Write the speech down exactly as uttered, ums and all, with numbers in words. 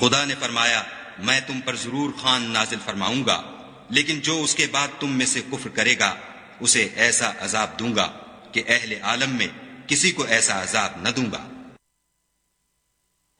खुदा ने फरमाया, मैं तुम पर जरूर खान नाजिल फरमाऊंगा, लेकिन जो उसके बाद तुम में से कुफ्र करेगा उसे ऐसा अजाब दूंगा कि अहले आलम में किसी को ऐसा अजाब न दूंगा।